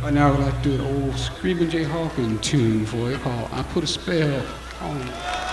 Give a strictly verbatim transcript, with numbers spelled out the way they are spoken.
Right now, I would like to do an old Screaming Jay Hawkins tune for you called I Put a Spell on You.